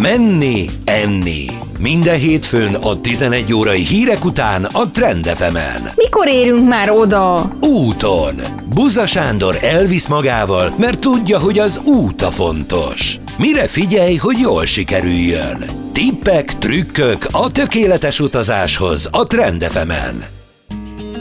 Menni, enni. Minden hétfőn a 11 órai hírek után a Trend FM-en. Mikor érünk már oda? Úton. Buza Sándor elvisz magával, mert tudja, hogy az út a fontos. Mire figyelj, hogy jól sikerüljön? Tippek, trükkök a tökéletes utazáshoz a Trend FM-en.